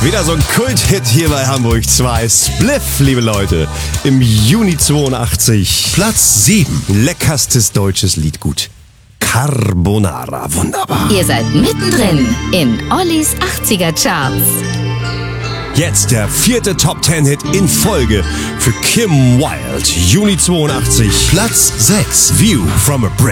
Wieder so ein Kult-Hit hier bei Hamburg 2. Spliff, liebe Leute. Im Juni 82. Platz 7. Leckerstes deutsches Liedgut. Carbonara. Wunderbar. Ihr seid mittendrin in Ollis 80er Charts. Jetzt der 4. Top-10-Hit in Folge für Kim Wilde. Juni 82. Platz 6. View from a Bridge.